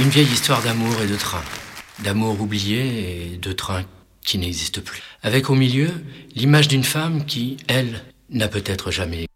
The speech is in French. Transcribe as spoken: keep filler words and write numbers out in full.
Une vieille histoire d'amour et de train. D'amour oublié et de train qui n'existe plus. Avec au milieu l'image d'une femme qui, elle, n'a peut-être jamais